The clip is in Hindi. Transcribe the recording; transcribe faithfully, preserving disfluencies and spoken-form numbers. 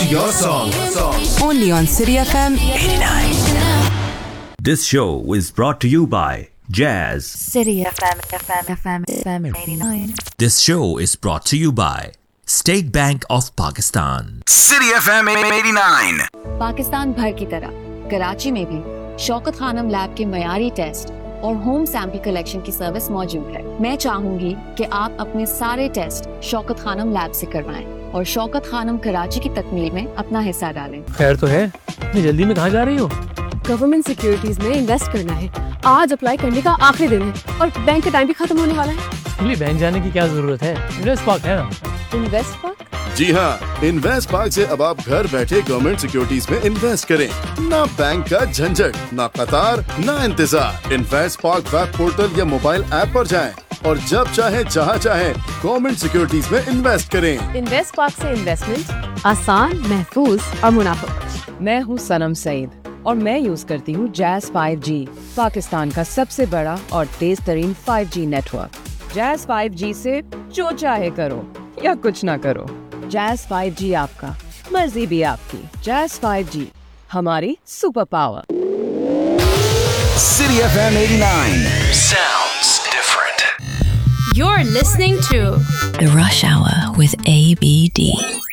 your song. Only on City F M eighty-nine. This show is brought to you by Jazz. City F M, F M, F M, F M eighty-nine. This show is brought to you by State Bank of Pakistan. City F M eighty-nine. Pakistan भर की तरह कराची में भी शौकत खानम लैब के मयारी टेस्ट और होम सैंपल कलेक्शन की सर्विस मौजूद है। मैं चाहूंगी कि आप अपने सारे टेस्ट शौकत खानम लैब से करवाएं और शौकत खानम कराची की तकमील में अपना हिस्सा डालें। खैर तो है, इतनी जल्दी में कहाँ जा रही हो? गवर्नमेंट सिक्योरिटीज में इन्वेस्ट करना है। आज अप्लाई करने का आखिरी दिन है और बैंक का टाइम भी खत्म होने वाला है। इसलिए बैंक जाने की क्या जरूरत है? इन्वेस्ट पार्क है ना। Invest park? जी हाँ, इन्वेस्ट पार्क से अब आप घर बैठे गवर्नमेंट सिक्योरिटीज में इन्वेस्ट करें। ना बैंक का झंझट, ना कतार, ना इंतजार। इन्वेस्ट पार्क वेब पोर्टल या मोबाइल ऐप पर जाएं और जब चाहे जहाँ चाहे गवर्नमेंट सिक्योरिटीज में इन्वेस्ट करें। इन्वेस्ट पार्क से इन्वेस्टमेंट आसान, महफूज और मुनाफा। मैं हूँ सनम सईद और मैं यूज करती हूँ जैज़ फाइव जी, पाकिस्तान का सबसे बड़ा और तेज तरीन five G network. Jazz five G से जो चाहे करो या कुछ ना करो। जैज़ फाइव जी आपका, मर्जी भी आपकी। जैज़ फाइव जी, हमारी super power. City F M eighty-nine. Sounds different. You're listening to The Rush Hour with A B D.